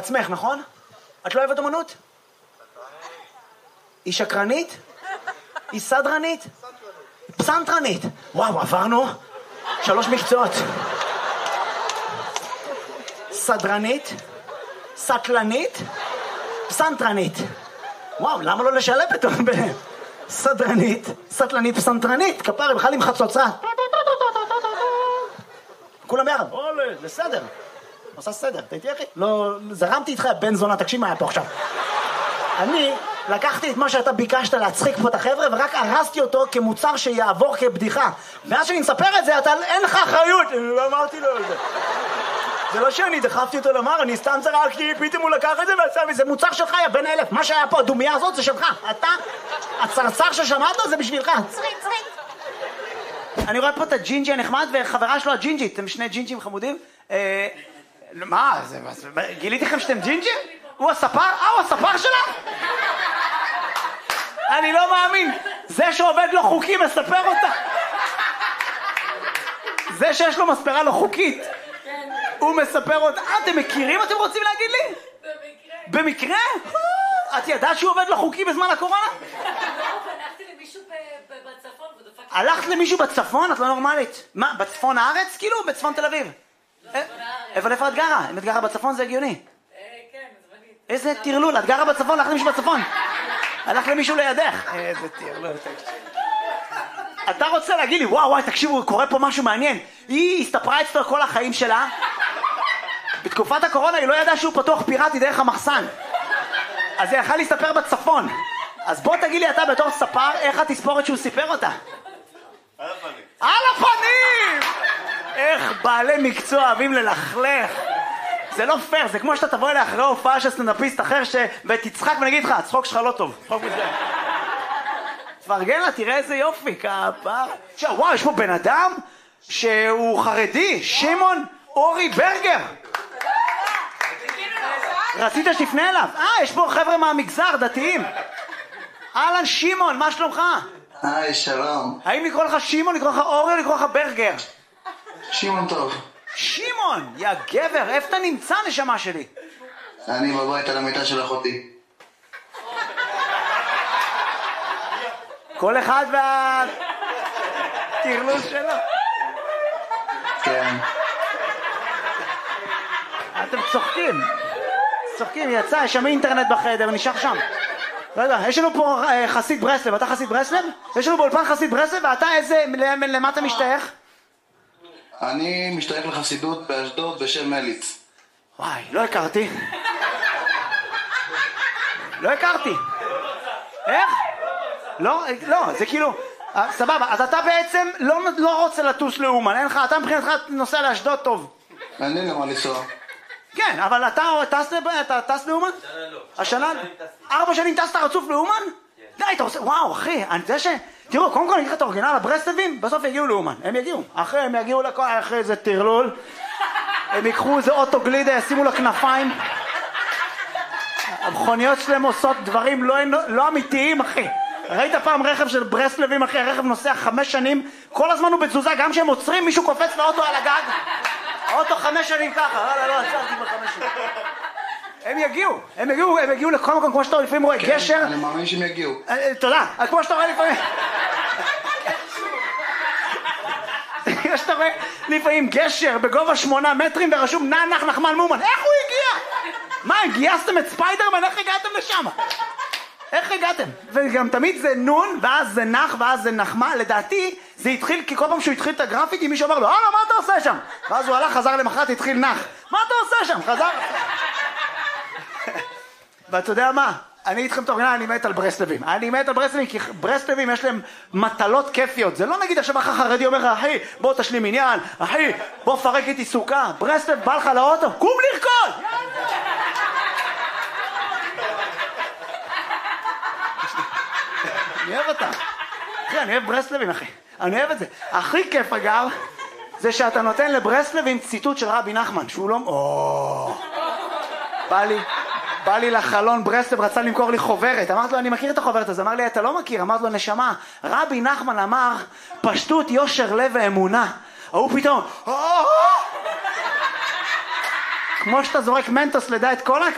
עצמך, נכון? את לא אוהבת אומנות? היא שקרנית? היא סדרנית? פסנתרנית. וואו, עברנו 3 מקצועות. סדרנית, סטלנית, פסנתרנית. וואו, למה לא לשלב פתאום ביניהם? סדרנית, סטלנית, פסנתרנית. כפרה, בכלל עם חצוצה. כולם יחד. בסדר. עושה סדר, אתה איתי אחי? לא, זרמתי איתך, בן זונה, תקשיב מה היה פה עכשיו. אני לקחתי את מה שאתה ביקשת להצחיק פה את החבר'ה, ורק הרסתי אותו כמוצר שיעבור כבדיחה. ואז שאני מספר את זה, אין לך אחריות. לא אמרתי לו את זה. זה לא שאני דחפתי אותו לומר, אני סתם צרקתי, פתאום הוא לקח את זה ועשה, וזה מוצר שלך, יא בן 1000. מה שהיה פה, הדומיה הזאת, זה שלך. אתה, הצרצר ששמעת, זה בשבילך. צריק. אני רואה פה את הג'ינג'י הנחמד, וחברה שלו הג'ינג'ית. אתם שני ג'ינג'ים חמודים. מה, גיליתי לכם שאתם ג'ינג'ים? הוא הספר? הוא הספר שלה? אני לא מאמין. זה שעובד לא חוקי מספר אותה. זה שיש לו מספרה לא חוקית. הוא מספר אותה. אתם מכירים? אתם רוצים להגיד לי? במקרה. במקרה? את ידעת שהוא עובד לא חוקי בזמן הקורונה? הלכתי למישהו בצפון ודפקתי. הלכת למישהו בצפון? את לא נורמלית. מה, בצפון הארץ? כאילו? בצפון תל אביב? אבל איפה את גרה? אם את גרה בצפון זה הגיוני. כן, זמנית. איזה תרלול, את גרה בצפון, הלכת למישהו בצפון. הלכת למישהו לידך. איזה תרלול. אתה רוצה להגיד לי, וואו, תקשיבו, קורה פה משהו מעניין. היא הסתפרה אצלו כל החיים שלה. בתקופת הקורונה היא לא ידעה שהוא פתוח פיראטי דרך המחסן. אז היא יכלה להסתפר בצפון. אז בוא תגיד לי אתה בתור ספר, איך התספורת שהוא סיפר אותה? על הפנים. על הפנים! איך בעלי מקצוע אוהבים ללכלך. זה לא פייר, זה כמו שאתה תבוא אליי אחרי הופעה של סטנדאפיסט אחר ותצחק ונגיד לך, הצחוק שלך לא טוב. צחוק מזה. תפרגן לה, תראה איזה יופי, כפר. וואו, יש פה בן אדם שהוא חרדי, שמעון אורי ברגר. רצית שתפנה אליו? יש פה חבר'ה מהמגזר, דתיים. אהלן שמעון, מה שלומך? היי, שלום. האם לקרוא לך שמעון, לקרוא לך אורי או לקרוא לך ברגר? שמעון טוב. שמעון, יא גבר, איפה אתה נמצא נשמה שלי? אני בבית על המיטה של אחותי. כל אחד והתרלול שלו. כן. אתם צוחקים. צוחקים, יצא, יש שם אינטרנט בחדר, נשאר שם. לא יודע, יש לנו פה חסיד ברסלב, אתה חסיד ברסלב? יש לנו באולפן חסיד ברסלב, ואתה איזה, למה אתה משתייך? אני משתייך לחסידות באשדוד בשם מליץ. וואי, לא הכרתי. לא הכרתי. איך? לא, זה כאילו, סבבה, אז אתה בעצם לא רוצה לטוס לאומן, אין לך, אתה מבחינתך נוסע לאשדוד טוב. אין לי למה לנסוע. כן, אבל אתה טס לאומן? השנה לא. 4 שנים טסת רצוף לאומן? די, אתה עושה, וואו, אחי, אני יודע תראו, קודם כל אני אקרא את האורגינל, הברסלבים, בסוף יגיעו לאומן, הם יגיעו. אחרי הם יגיעו לכל, אחרי זה תרלול, הם ייקחו איזה אוטו גלידה, ישימו לה כנפיים. המכוניות שלהם עושות דברים לא אמיתיים, אחי. ראית פעם רכב של ברסלבים, אחי, הרכב נוסע 5 שנים, כל הזמן הוא בתזוזה, גם כשהם עוצרים, מישהו קופץ לאוטו על הגג. האוטו 5 שנים ככה, לא, עצרתי ב5 שנים. הם יגיעו לכל מקום, כמו שאתה לפעמים רואה גשר. כן, אני מאמין שהם יגיעו. תודה, כמו שאתה רואה לפעמים. כמו שאתה רואה לפעמים גשר בגובה 8 מטרים ורשום נח נחמן מומן. איך הוא הגיע? מה, גייסתם את ספיידרמן? איך הגעתם לשם? איך הגעתם? וגם תמיד זה נון, ואז זה נח, ואז זה נחמה. לדעתי, זה התחיל, כי כל פעם שהוא התחיל את הגרפיטי, מישהו אמר לו, מה אתה עושה שם? ואז הוא הלך, חזר למחרת, התחיל נח. מה אתה עושה שם? חזר. ואתה יודע מה? אני איתכם תורגנה, אני מת על ברסלבים. אני מת על ברסלבים, כי ברסלבים יש להם מטלות כיפיות. זה לא נגיד עכשיו אחר חרדי אומר לך, אחי, בוא תשלים עניין, אחי, בוא פרק איתי סוכה. ברסלב בא לך לאוטו, קום לרקוד! אני אוהב אותה. אחי, אני אוהב ברסלבים, אחי. אני אוהב את זה. הכי כיף, אגב, זה שאתה נותן לברסלבים ציטוט של רבי נחמן, שהוא לא... בא לי לחלון, ברסלב רצה למכור לי חוברת. אמרתי לו, אני מכיר את החוברת הזאת. אמר לי, אתה לא מכיר. אמרתי לו, נשמה, רבי נחמן אמר, פשטות, יושר, לב ואמונה. הוא פתאום... כמו שאתה זורק מנטוס לדעת כל